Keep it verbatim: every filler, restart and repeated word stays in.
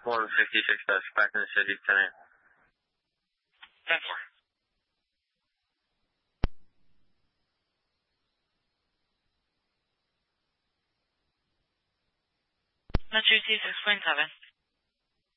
one sixty-six dash back in the city tonight. ten four. Metro C six point seven.